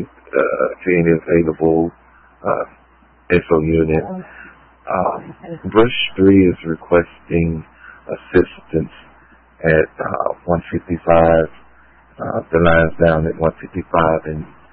to any available info unit. Brush 3 is requesting assistance at 155. The line's down at 155 and